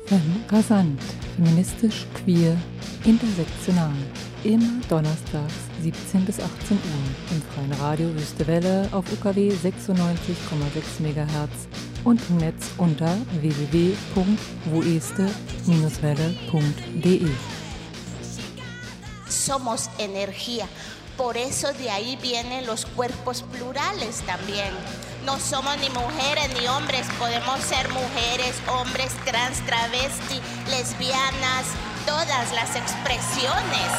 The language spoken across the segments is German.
Rasant, feministisch, queer, intersektional. Immer donnerstags 17 bis 18 Uhr im freien Radio Wüste Welle auf UKW 96,6 MHz und im Netz unter www.woeste-welle.de. Somos energía. Por eso de ahí vienen los cuerpos plurales también. No somos ni mujeres ni hombres, podemos ser mujeres, hombres, trans, travesti, lesbianas, todas las expresiones.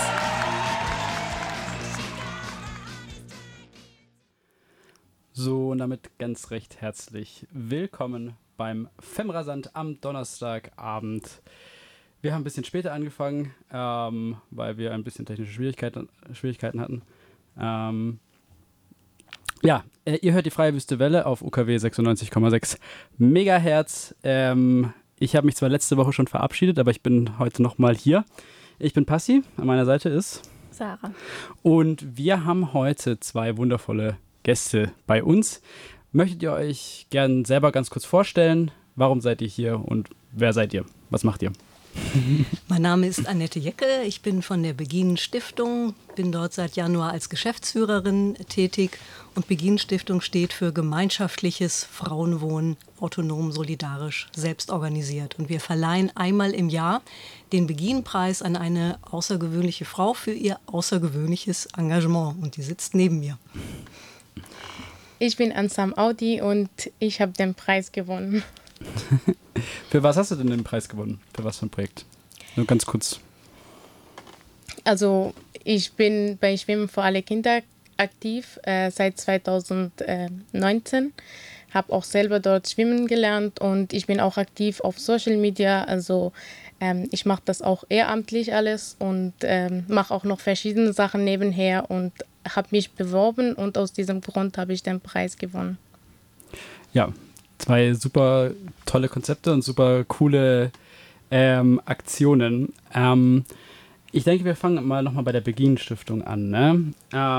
So, und damit ganz recht herzlich willkommen beim Femrasant am Donnerstagabend. Wir haben ein bisschen später angefangen, weil wir ein bisschen technische Schwierigkeiten hatten. Ihr hört die Freie Wüste Welle auf UKW 96,6 MHz. Ich habe mich zwar letzte Woche schon verabschiedet, aber ich bin heute nochmal hier. Ich bin Passi, an meiner Seite ist Sarah. Und wir haben heute zwei wundervolle Gäste bei uns. Möchtet ihr euch gern selber ganz kurz vorstellen? Warum seid ihr hier und wer seid ihr? Was macht ihr? Mein Name ist Annette Jecke, ich bin von der Beginen Stiftung, bin dort seit Januar als Geschäftsführerin tätig und Beginen Stiftung steht für gemeinschaftliches Frauenwohnen, autonom, solidarisch, selbstorganisiert. Und wir verleihen einmal im Jahr den Beginen-Preis an eine außergewöhnliche Frau für ihr außergewöhnliches Engagement und die sitzt neben mir. Ich bin Ansam Audi und ich habe den Preis gewonnen. Für was hast du denn den Preis gewonnen? Für was für ein Projekt? Nur ganz kurz. Also ich bin bei Schwimmen für alle Kinder aktiv seit 2019. Habe auch selber dort schwimmen gelernt und ich bin auch aktiv auf Social Media. Also ich mache das auch ehrenamtlich alles und mache auch noch verschiedene Sachen nebenher und habe mich beworben und aus diesem Grund habe ich den Preis gewonnen. Ja, zwei super tolle Konzepte und super coole Aktionen. Ich denke, wir fangen mal nochmal bei der Beginen Stiftung an. Ne?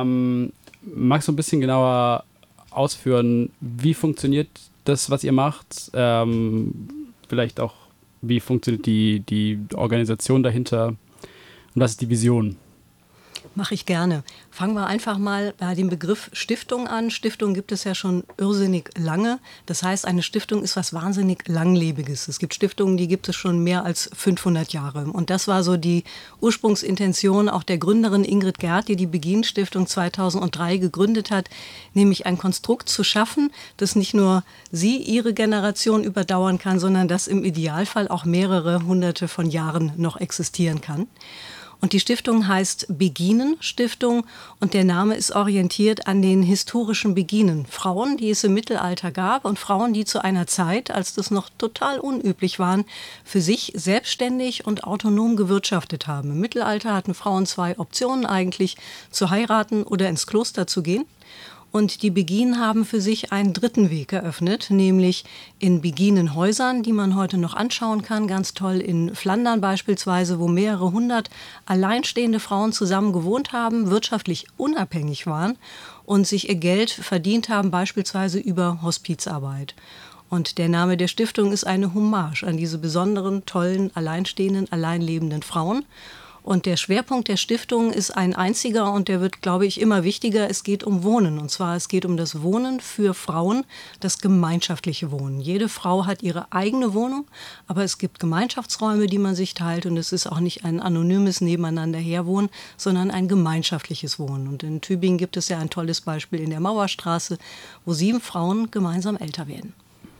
Magst du ein bisschen genauer ausführen, wie funktioniert das, was ihr macht? Vielleicht auch, wie funktioniert die Organisation dahinter? Und was ist die Vision? Mache ich gerne. Fangen wir einfach mal bei dem Begriff Stiftung an. Stiftung gibt es ja schon irrsinnig lange. Das heißt, eine Stiftung ist was wahnsinnig Langlebiges. Es gibt Stiftungen, die gibt es schon mehr als 500 Jahre. Und das war so die Ursprungsintention auch der Gründerin Ingrid Gerth, die Beginen Stiftung 2003 gegründet hat, nämlich ein Konstrukt zu schaffen, das nicht nur sie, ihre Generation überdauern kann, sondern das im Idealfall auch mehrere hunderte von Jahren noch existieren kann. Und die Stiftung heißt Beginen Stiftung und der Name ist orientiert an den historischen Beginen. Frauen, die es im Mittelalter gab und Frauen, die zu einer Zeit, als das noch total unüblich waren, für sich selbstständig und autonom gewirtschaftet haben. Im Mittelalter hatten Frauen zwei Optionen eigentlich, zu heiraten oder ins Kloster zu gehen. Und die Beginen haben für sich einen dritten Weg eröffnet, nämlich in Beginenhäusern, die man heute noch anschauen kann, ganz toll in Flandern beispielsweise, wo mehrere hundert alleinstehende Frauen zusammen gewohnt haben, wirtschaftlich unabhängig waren und sich ihr Geld verdient haben, beispielsweise über Hospizarbeit. Und der Name der Stiftung ist eine Hommage an diese besonderen, tollen, alleinstehenden, alleinlebenden Frauen. Und der Schwerpunkt der Stiftung ist ein einziger und der wird, glaube ich, immer wichtiger. Es geht um Wohnen. Und zwar, es geht um das Wohnen für Frauen, das gemeinschaftliche Wohnen. Jede Frau hat ihre eigene Wohnung, aber es gibt Gemeinschaftsräume, die man sich teilt. Und es ist auch nicht ein anonymes Nebeneinander herwohnen, sondern ein gemeinschaftliches Wohnen. Und in Tübingen gibt es ja ein tolles Beispiel in der Mauerstraße, wo 7 Frauen gemeinsam älter werden.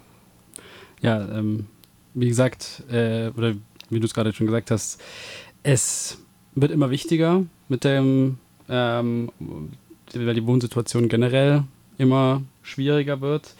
Ja, wie gesagt, oder wie du es gerade schon gesagt hast, es wird immer wichtiger mit weil die Wohnsituation generell immer schwieriger wird.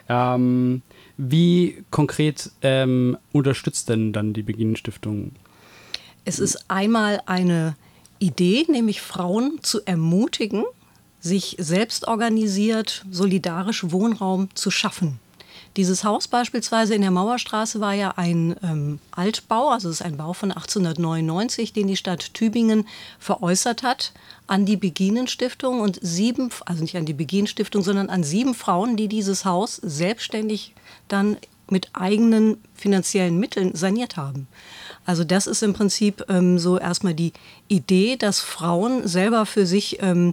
Wie konkret unterstützt denn dann die Beginen Stiftung? Es ist einmal eine Idee, nämlich Frauen zu ermutigen, sich selbst organisiert, solidarisch Wohnraum zu schaffen. Dieses Haus beispielsweise in der Mauerstraße war ja ein Altbau, also es ist ein Bau von 1899, den die Stadt Tübingen veräußert hat an die Beginen Stiftung und 7, also nicht an die Beginen Stiftung, sondern an 7 Frauen, die dieses Haus selbstständig dann mit eigenen finanziellen Mitteln saniert haben. Also das ist im Prinzip so erstmal die Idee, dass Frauen selber für sich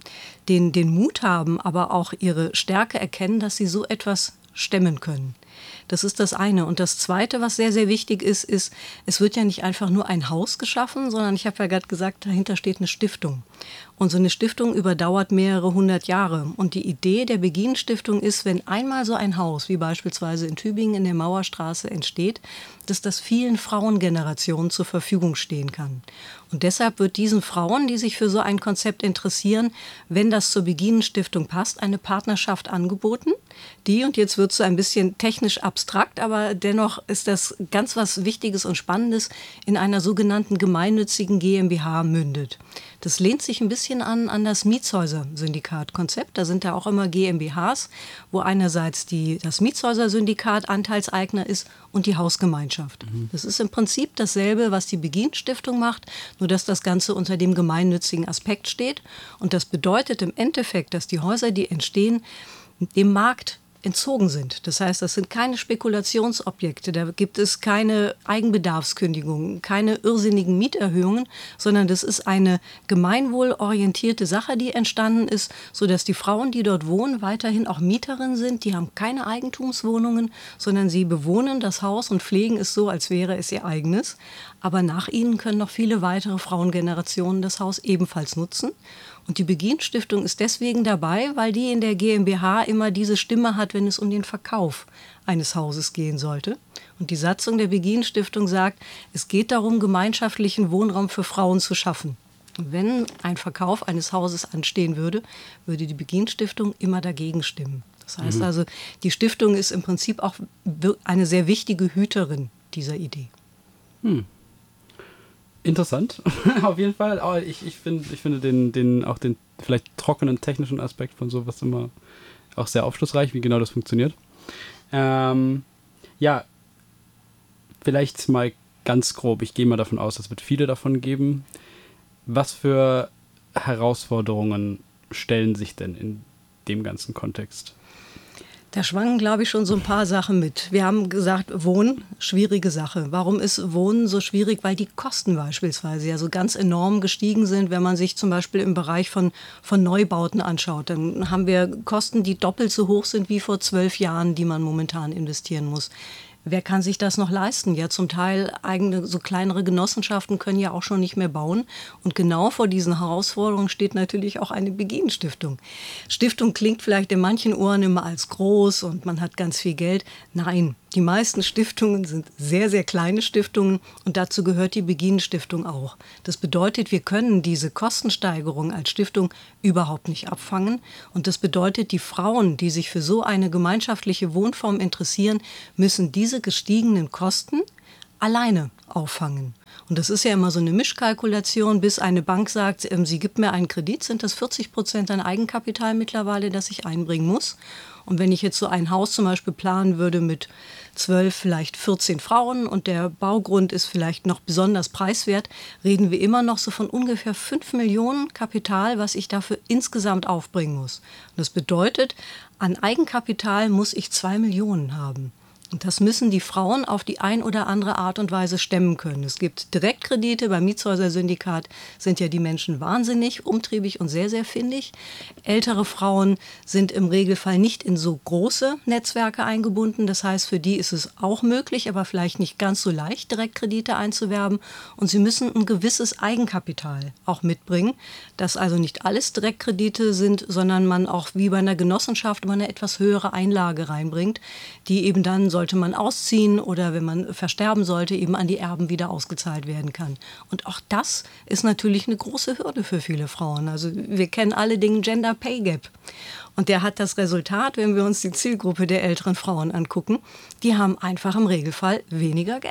den Mut haben, aber auch ihre Stärke erkennen, dass sie so etwas stemmen können. Das ist das eine. Und das Zweite, was sehr, sehr wichtig ist, es wird ja nicht einfach nur ein Haus geschaffen, sondern ich habe ja gerade gesagt, dahinter steht eine Stiftung. Und so eine Stiftung überdauert mehrere 100 Jahre. Und die Idee der Begin-Stiftung ist, wenn einmal so ein Haus, wie beispielsweise in Tübingen in der Mauerstraße entsteht, dass das vielen Frauengenerationen zur Verfügung stehen kann. Und deshalb wird diesen Frauen, die sich für so ein Konzept interessieren, wenn das zur Begin-Stiftung passt, eine Partnerschaft angeboten, die, und jetzt wird es so ein bisschen technisch abstrakt, aber dennoch ist das ganz was Wichtiges und Spannendes, in einer sogenannten gemeinnützigen GmbH mündet. Das lehnt sich ein bisschen an das Mietshäuser-Syndikat-Konzept. Da sind ja auch immer GmbHs, wo einerseits das Mietshäuser-Syndikat Anteilseigner ist und die Hausgemeinschaft. Das ist im Prinzip dasselbe, was die Begin-Stiftung macht, nur dass das Ganze unter dem gemeinnützigen Aspekt steht. Und das bedeutet im Endeffekt, dass die Häuser, die entstehen, dem Markt entzogen sind. Das heißt, das sind keine Spekulationsobjekte, da gibt es keine Eigenbedarfskündigungen, keine irrsinnigen Mieterhöhungen, sondern das ist eine gemeinwohlorientierte Sache, die entstanden ist, sodass die Frauen, die dort wohnen, weiterhin auch Mieterinnen sind. Die haben keine Eigentumswohnungen, sondern sie bewohnen das Haus und pflegen es so, als wäre es ihr eigenes. Aber nach ihnen können noch viele weitere Frauengenerationen das Haus ebenfalls nutzen. Und die Begin-Stiftung ist deswegen dabei, weil die in der GmbH immer diese Stimme hat, wenn es um den Verkauf eines Hauses gehen sollte. Und die Satzung der Begin-Stiftung sagt, es geht darum, gemeinschaftlichen Wohnraum für Frauen zu schaffen. Und wenn ein Verkauf eines Hauses anstehen würde, würde die Begin-Stiftung immer dagegen stimmen. Das heißt also, die Stiftung ist im Prinzip auch eine sehr wichtige Hüterin dieser Idee. Interessant, auf jeden Fall. Aber ich finde den vielleicht trockenen technischen Aspekt von sowas immer auch sehr aufschlussreich, wie genau das funktioniert. Ja, vielleicht mal ganz grob. Ich gehe mal davon aus, es wird viele davon geben. Was für Herausforderungen stellen sich denn in dem ganzen Kontext? Da schwangen, glaube ich, schon so ein paar Sachen mit. Wir haben gesagt, Wohnen, schwierige Sache. Warum ist Wohnen so schwierig? Weil die Kosten beispielsweise ja so ganz enorm gestiegen sind. Wenn man sich zum Beispiel im Bereich von Neubauten anschaut, dann haben wir Kosten, die doppelt so hoch sind wie vor 12 Jahren, die man momentan investieren muss. Wer kann sich das noch leisten? Ja, zum Teil eigene, so kleinere Genossenschaften können ja auch schon nicht mehr bauen. Und genau vor diesen Herausforderungen steht natürlich auch eine Begin-Stiftung. Stiftung klingt vielleicht in manchen Ohren immer als groß und man hat ganz viel Geld. Nein, die meisten Stiftungen sind sehr, sehr kleine Stiftungen und dazu gehört die Begin-Stiftung auch. Das bedeutet, wir können diese Kostensteigerung als Stiftung überhaupt nicht abfangen. Und das bedeutet, die Frauen, die sich für so eine gemeinschaftliche Wohnform interessieren, müssen diese gestiegenen Kosten alleine auffangen. Und das ist ja immer so eine Mischkalkulation, bis eine Bank sagt, sie gibt mir einen Kredit, sind das 40% an Eigenkapital mittlerweile, das ich einbringen muss. Und wenn ich jetzt so ein Haus zum Beispiel planen würde mit 12, vielleicht 14 Frauen und der Baugrund ist vielleicht noch besonders preiswert, reden wir immer noch so von ungefähr 5 Millionen Kapital, was ich dafür insgesamt aufbringen muss. Und das bedeutet, an Eigenkapital muss ich 2 Millionen haben. Und das müssen die Frauen auf die ein oder andere Art und Weise stemmen können. Es gibt Direktkredite, beim Mietshäuser-Syndikat sind ja die Menschen wahnsinnig umtriebig und sehr, sehr findig. Ältere Frauen sind im Regelfall nicht in so große Netzwerke eingebunden. Das heißt, für die ist es auch möglich, aber vielleicht nicht ganz so leicht, Direktkredite einzuwerben. Und sie müssen ein gewisses Eigenkapital auch mitbringen, dass also nicht alles Direktkredite sind, sondern man auch wie bei einer Genossenschaft immer eine etwas höhere Einlage reinbringt, die eben dann, sollte man ausziehen oder wenn man versterben sollte, eben an die Erben wieder ausgezahlt werden kann. Und auch das ist natürlich eine große Hürde für viele Frauen. Also wir kennen alle den Gender Pay Gap. Und der hat das Resultat, wenn wir uns die Zielgruppe der älteren Frauen angucken, die haben einfach im Regelfall weniger Geld.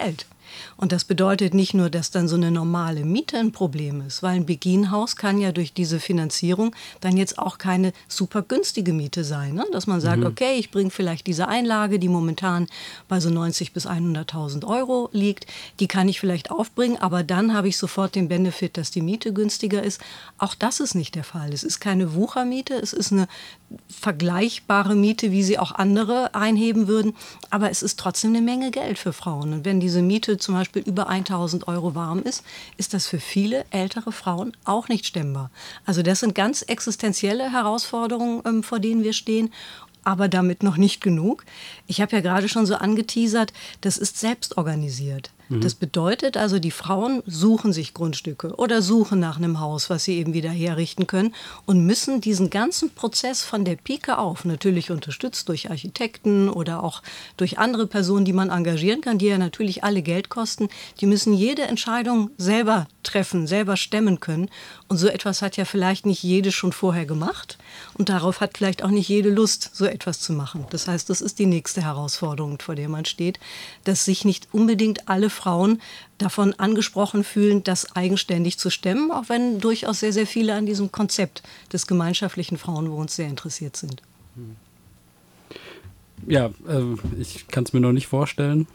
Und das bedeutet nicht nur, dass dann so eine normale Miete ein Problem ist, weil ein Beginhaus kann ja durch diese Finanzierung dann jetzt auch keine super günstige Miete sein. Ne? Dass man sagt, okay, ich bringe vielleicht diese Einlage, die momentan bei so 90.000 bis 100.000 Euro liegt, die kann ich vielleicht aufbringen, aber dann habe ich sofort den Benefit, dass die Miete günstiger ist. Auch das ist nicht der Fall. Es ist keine Wuchermiete, es ist eine vergleichbare Miete, wie sie auch andere einheben würden, aber es ist trotzdem eine Menge Geld für Frauen. Und wenn diese Miete zum Beispiel über 1.000 Euro warm ist, ist das für viele ältere Frauen auch nicht stemmbar. Also das sind ganz existenzielle Herausforderungen, vor denen wir stehen. Aber damit noch nicht genug. Ich habe ja gerade schon so angeteasert, das ist selbst organisiert. Das bedeutet also, die Frauen suchen sich Grundstücke oder suchen nach einem Haus, was sie eben wieder herrichten können und müssen diesen ganzen Prozess von der Pike auf, natürlich unterstützt durch Architekten oder auch durch andere Personen, die man engagieren kann, die ja natürlich alle Geld kosten, die müssen jede Entscheidung selber treffen, selber stemmen können. Und so etwas hat ja vielleicht nicht jede schon vorher gemacht und darauf hat vielleicht auch nicht jede Lust, so etwas zu machen. Das heißt, das ist die nächste Herausforderung, vor der man steht, dass sich nicht unbedingt alle Frauen davon angesprochen fühlen, das eigenständig zu stemmen, auch wenn durchaus sehr, sehr viele an diesem Konzept des gemeinschaftlichen Frauenwohnens sehr interessiert sind. Ja, ich kann es mir noch nicht vorstellen.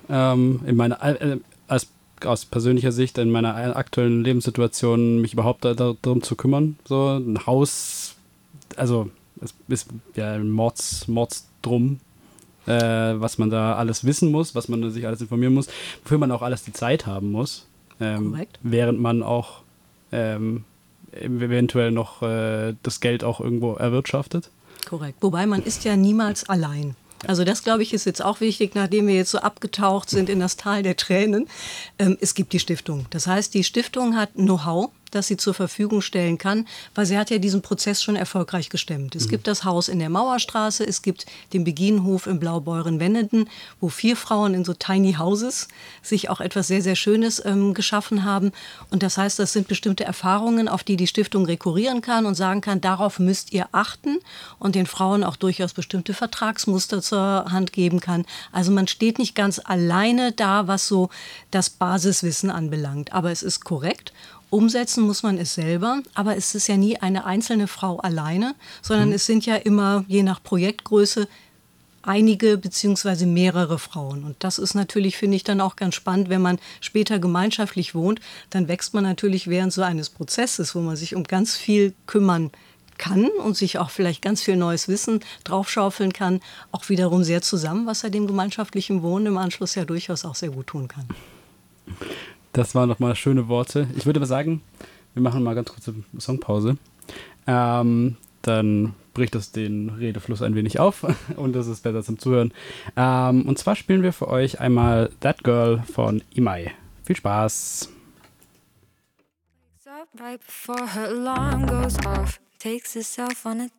Aus persönlicher Sicht in meiner aktuellen Lebenssituation mich überhaupt darum zu kümmern. So ein Haus, also es ist ja ein Mordsdrum, was man da alles wissen muss, was man sich alles informieren muss, wofür man auch alles die Zeit haben muss, während man auch eventuell noch das Geld auch irgendwo erwirtschaftet. Korrekt. Wobei man ist ja niemals allein. Also das, glaube ich, ist jetzt auch wichtig, nachdem wir jetzt so abgetaucht sind in das Tal der Tränen. Es gibt die Stiftung. Das heißt, die Stiftung hat Know-how, das sie zur Verfügung stellen kann, weil sie hat ja diesen Prozess schon erfolgreich gestemmt. Es gibt das Haus in der Mauerstraße, es gibt den Beginhof im Blaubeuren-Wennenden, wo 4 Frauen in so Tiny Houses sich auch etwas sehr, sehr Schönes geschaffen haben. Und das heißt, das sind bestimmte Erfahrungen, auf die die Stiftung rekurrieren kann und sagen kann, darauf müsst ihr achten und den Frauen auch durchaus bestimmte Vertragsmuster zur Hand geben kann. Also man steht nicht ganz alleine da, was so das Basiswissen anbelangt. Aber es ist korrekt. Umsetzen muss man es selber, aber es ist ja nie eine einzelne Frau alleine, sondern es sind ja immer, je nach Projektgröße, einige bzw. mehrere Frauen. Und das ist natürlich, finde ich, dann auch ganz spannend, wenn man später gemeinschaftlich wohnt, dann wächst man natürlich während so eines Prozesses, wo man sich um ganz viel kümmern kann und sich auch vielleicht ganz viel neues Wissen draufschaufeln kann, auch wiederum sehr zusammen, was er dem gemeinschaftlichen Wohnen im Anschluss ja durchaus auch sehr gut tun kann. Das waren nochmal schöne Worte. Ich würde aber sagen, wir machen mal ganz kurze Songpause. Dann bricht das den Redefluss ein wenig auf und das ist besser zum Zuhören. Und zwar spielen wir für euch einmal That Girl von Imai. Viel Spaß! Right before her alarm goes off, takes herself on a